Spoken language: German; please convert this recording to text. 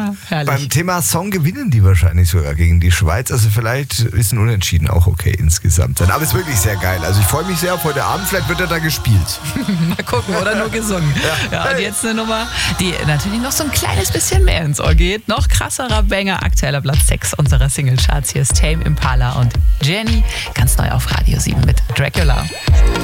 Ja, herrlich. Beim Thema Song gewinnen die wahrscheinlich sogar gegen die Schweiz. Also vielleicht ist ein Unentschieden auch okay insgesamt. Aber es ist wirklich sehr geil. Also ich freue mich sehr auf heute Abend. Vielleicht wird er da gespielt. Mal gucken, oder nur gesungen. Ja, und jetzt eine Nummer, die natürlich noch so ein kleines bisschen mehr ins Ohr geht. Noch krasserer Banger, aktueller Platz 6 unserer Singlecharts. Hier ist Tame Impala und Jenny. Ganz neu auf Radio 7 mit Dracula.